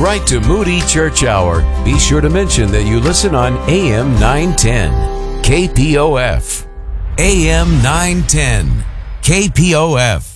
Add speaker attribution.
Speaker 1: right to Moody Church Hour. Be sure to mention that you listen on AM 910 KPOF. AM 910 KPOF.